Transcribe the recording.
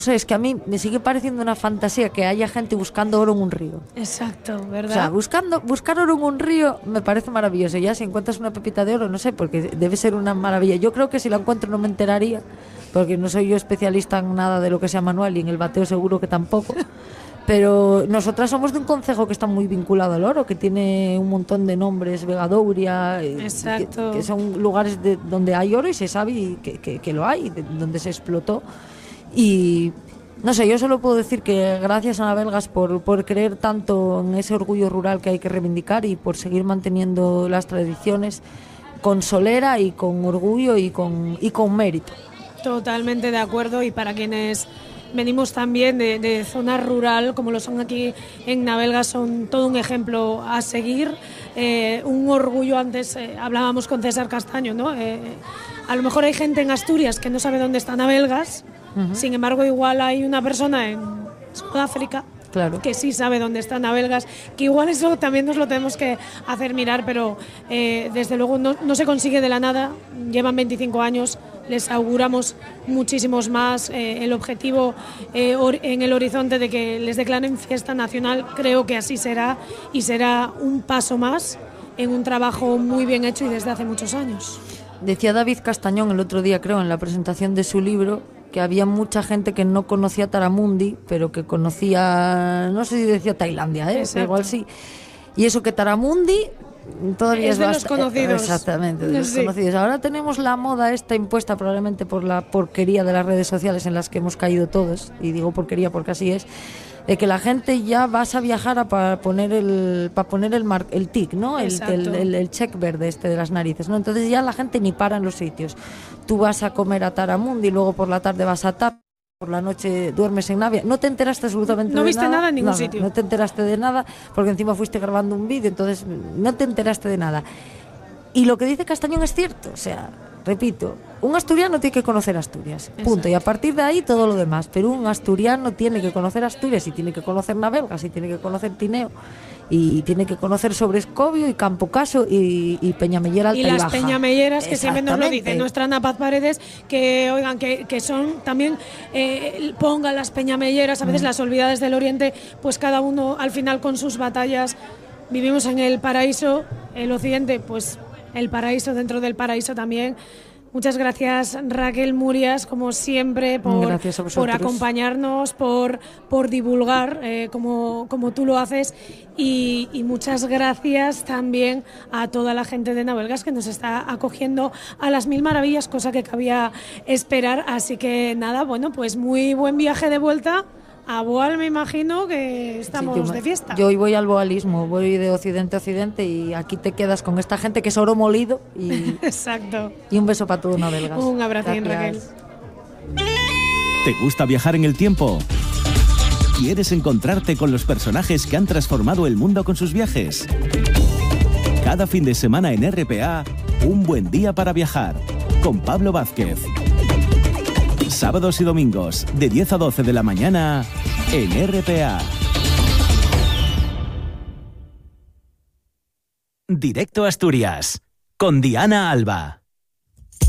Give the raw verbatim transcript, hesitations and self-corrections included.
O sea, es que a mí me sigue pareciendo una fantasía que haya gente buscando oro en un río. Exacto, ¿verdad? O sea, buscando, buscar oro en un río me parece maravilloso. Ya si encuentras una pepita de oro, no sé, porque debe ser una maravilla. Yo creo que si la encuentro no me enteraría, porque no soy yo especialista en nada de lo que sea manual y en el bateo seguro que tampoco. Pero nosotras somos de un concejo que está muy vinculado al oro, que tiene un montón de nombres, Vegadouria, Exacto. Que, que son lugares de, donde hay oro y se sabe y que, que, que lo hay, de, donde se explotó. Y no sé, yo solo puedo decir que gracias a Navelgas por, por creer tanto en ese orgullo rural que hay que reivindicar y por seguir manteniendo las tradiciones con solera y con orgullo y con, y con mérito. Totalmente de acuerdo, y para quienes venimos también de, de zona rural, como lo son aquí en Navelgas, son todo un ejemplo a seguir, eh, un orgullo. Antes eh, hablábamos con César Castaño, ¿no? Eh, a lo mejor hay gente en Asturias que no sabe dónde está Navelgas, uh-huh. Sin embargo igual hay una persona en Sudáfrica, claro, que sí sabe dónde está Navelgas, que igual eso también nos lo tenemos que hacer mirar, pero eh, desde luego no, no se consigue de la nada. Llevan veinticinco años, les auguramos muchísimos más. Eh, el objetivo eh, or, en el horizonte de que les declaren fiesta nacional, creo que así será, y será un paso más en un trabajo muy bien hecho y desde hace muchos años. Decía David Castañón el otro día, creo, en la presentación de su libro, que había mucha gente que no conocía Taramundi, pero que conocía, no sé si decía Tailandia, ¿eh? Igual sí. Y eso, que Taramundi todavía es, es de bast- los conocidos. Exactamente, de los sí. conocidos. Ahora tenemos la moda esta impuesta probablemente por la porquería de las redes sociales en las que hemos caído todos, y digo porquería porque así es, de que la gente ya vas a viajar a para poner el para poner el mar, el tic, ¿no? El, el, el, el check verde este de las narices, ¿no? Entonces ya la gente ni para en los sitios. Tú vas a comer a Taramundi, luego por la tarde vas a Tap, por la noche duermes en Navia. No te enteraste absolutamente no de viste nada. nada en ningún nada, sitio. No te enteraste de nada porque encima fuiste grabando un vídeo, entonces no te enteraste de nada. Y lo que dice Castañón es cierto, o sea, repito, un asturiano tiene que conocer Asturias, punto. Exacto. Y a partir de ahí todo lo demás. Pero un asturiano tiene que conocer Asturias y tiene que conocer Navelgas y tiene que conocer Tineo y tiene que conocer sobre Escobio y Campo Caso y, y Peñamellera Alta y, y las Baja. Peñamelleras, que siempre nos lo dice nuestra Ana Paz Paredes, que oigan, que, que son también, eh, pongan las Peñamelleras, a veces mm. las olvidadas del Oriente, pues cada uno al final con sus batallas. Vivimos en el paraíso, el Occidente, pues el paraíso dentro del paraíso también. Muchas gracias, Raquel Murias, como siempre, por, por acompañarnos, por, por divulgar eh, como, como tú lo haces, y, y muchas gracias también a toda la gente de Navelgas que nos está acogiendo a las mil maravillas, cosa que cabía esperar. Así que nada, bueno, pues muy buen viaje de vuelta. A Boal me imagino que estamos sí, yo, de fiesta. Yo hoy voy al boalismo, voy de occidente a occidente y aquí te quedas con esta gente que es oro molido y, exacto. Y un beso para todo Navelgas. Un abrazo, Raquel. ¿Te gusta viajar en el tiempo? ¿Quieres encontrarte con los personajes que han transformado el mundo con sus viajes? Cada fin de semana en R P A, un buen día para viajar, con Pablo Vázquez. Sábados y domingos, de diez a doce de la mañana, en R P A. Directo a Asturias, con Diana Alba.